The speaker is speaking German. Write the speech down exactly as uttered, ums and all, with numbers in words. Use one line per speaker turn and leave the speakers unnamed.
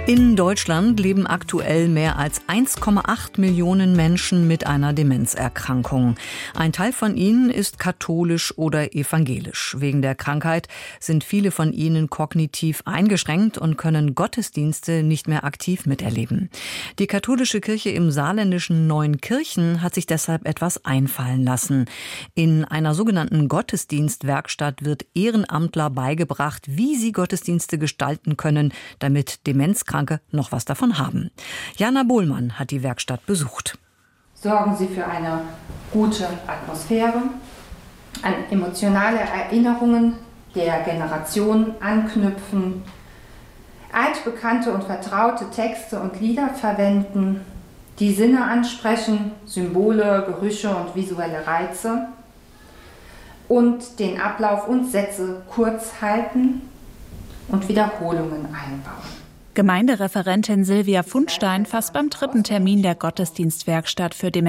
In Deutschland leben aktuell mehr als eins Komma acht Millionen Menschen mit einer Demenzerkrankung. Ein Teil von ihnen ist katholisch oder evangelisch. Wegen der Krankheit sind viele von ihnen kognitiv eingeschränkt und können Gottesdienste nicht mehr aktiv miterleben. Die katholische Kirche im saarländischen Neunkirchen hat sich deshalb etwas einfallen lassen. In einer sogenannten Gottesdienstwerkstatt wird Ehrenamtler beigebracht, wie sie Gottesdienste gestalten können, damit Demenzkranke noch was davon haben. Jana Bohlmann hat die Werkstatt besucht.
Sorgen Sie für eine gute Atmosphäre, an emotionale Erinnerungen der Generation anknüpfen, altbekannte und vertraute Texte und Lieder verwenden, die Sinne ansprechen, Symbole, Gerüche und visuelle Reize und den Ablauf und Sätze kurz halten und Wiederholungen einbauen.
Gemeindereferentin Silvia Fundstein fasst beim dritten Termin der Gottesdienstwerkstatt für Demenz